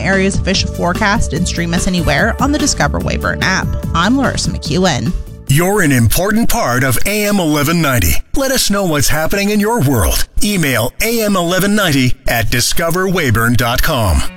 area's official forecast and stream us anywhere on the Discover Weyburn app. I'm Larissa McEwen. You're an important part of AM 1190. Let us know what's happening in your world. Email am1190@discoverweyburn.com.